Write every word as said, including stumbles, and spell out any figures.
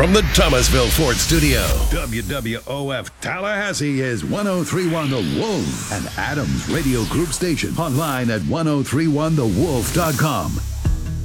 From the Thomasville Ford Studio. W W O F Tallahassee is one oh three point one The Wolf, an Adams Radio Group station. Online at ten thirty-one the wolf dot com.